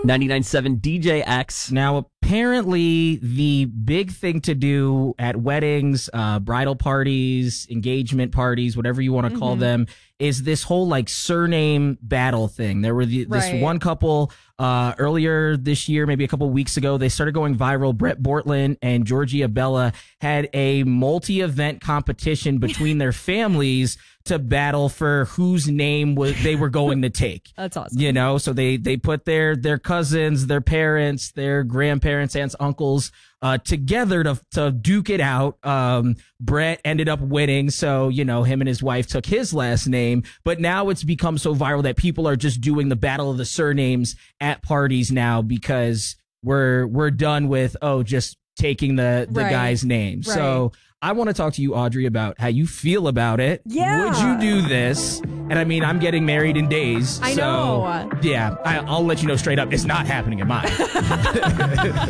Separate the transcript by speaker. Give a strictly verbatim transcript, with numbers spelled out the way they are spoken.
Speaker 1: ninety-nine point seven D J X.
Speaker 2: Now, apparently, the big thing to do at weddings, uh, bridal parties, engagement parties, whatever you want to call
Speaker 3: Mm-hmm.
Speaker 2: them, is this whole like surname battle thing. There were the, this
Speaker 3: Right.
Speaker 2: one couple uh, earlier this year, maybe a couple weeks ago. They started going viral. Brett Bortland and Georgia Bella had a multi-event competition between their families to battle for whose name was they were going to take.
Speaker 3: That's awesome.
Speaker 2: You know, so they they put their their cousins, their parents, their grandparents, aunts, uncles uh together to to duke it out. Um Brett ended up winning, so you know, him and his wife took his last name, but now it's become so viral that people are just doing the battle of the surnames at parties now because we're we're done with oh just taking the the
Speaker 3: Right.
Speaker 2: guy's name.
Speaker 3: Right.
Speaker 2: So I want to talk to you, Audrey, about how you feel about it.
Speaker 3: Yeah.
Speaker 2: Would you do this? And I mean, I'm getting married in days.
Speaker 3: I
Speaker 2: so,
Speaker 3: know.
Speaker 2: Yeah, I, I'll let you know straight up. It's not happening in mine.